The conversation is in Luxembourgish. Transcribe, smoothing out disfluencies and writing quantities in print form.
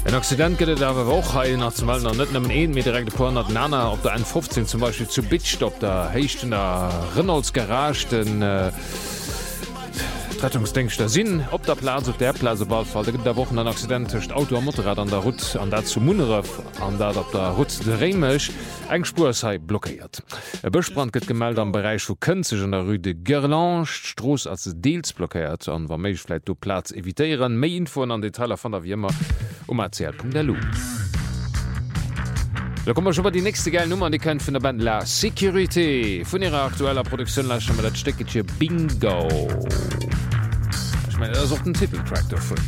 Ein Accident gëtt awer auch ha national net nemmmen 1 mir direkt Korner Nanner op der N15 zum Beispiel zu Bitcht op der heichtener Reynolds-Garage den Rettungsdenkster sinn op der Platz op der Plazeball fall der wochen ein Accident cht Auto am Motorrad an der Rut an dat zu Munneref an dat op der Rut de Remech eng Spur sei blockiert. E Bëchbrand gëtt gemeld am Bereich vu Kënzeg an der Rue de Gerlange Stroos als Deels blockiert an war méichläit du Platz evitéieren méi Infoen an Detailer van der Wimmer ACL.delu. Da kommen wir schon mal die nächste geile Nummer, die kennt von der Band La Sécurité. Von ihrer aktueller Produktion lassen wir das Stückchen Bingo. Ich meine, das ist auch ein Titeltrack davon.